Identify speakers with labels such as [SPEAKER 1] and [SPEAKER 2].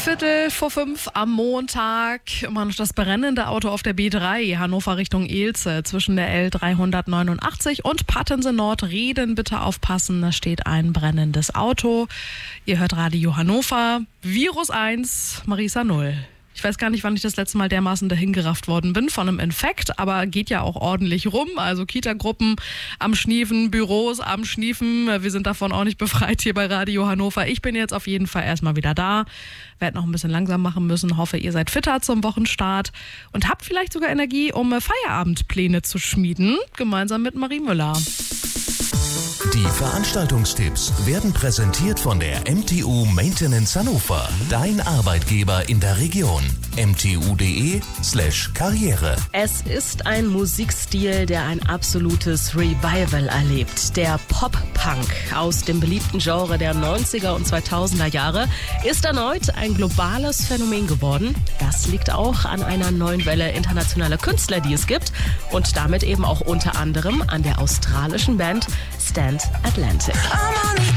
[SPEAKER 1] 4:45 am Montag. Immer noch das brennende Auto auf der B3, Hannover Richtung Elze, zwischen der L389 und Pattense Nord. Reden, bitte aufpassen, da steht ein brennendes Auto. Ihr hört Radio Hannover, Virus 1, Marisa 0. Ich weiß gar nicht, wann ich das letzte Mal dermaßen dahingerafft worden bin von einem Infekt, aber geht ja auch ordentlich rum. Also Kita-Gruppen am Schniefen, Büros am Schniefen. Wir sind davon auch nicht befreit hier bei Radio Hannover. Ich bin jetzt auf jeden Fall erstmal wieder da. Werde noch ein bisschen langsam machen müssen. Hoffe, ihr seid fitter zum Wochenstart und habt vielleicht sogar Energie, um Feierabendpläne zu schmieden, gemeinsam mit Marie Müller.
[SPEAKER 2] Die Veranstaltungstipps werden präsentiert von der MTU Maintenance Hannover. Dein Arbeitgeber in der Region. mtu.de/Karriere.
[SPEAKER 3] Es ist ein Musikstil, der ein absolutes Revival erlebt. Der Pop-Punk aus dem beliebten Genre der 90er und 2000er Jahre ist erneut ein globales Phänomen geworden. Das liegt auch an einer neuen Welle internationaler Künstler, die es gibt. Und damit eben auch unter anderem an der australischen Band Stand Atlantic.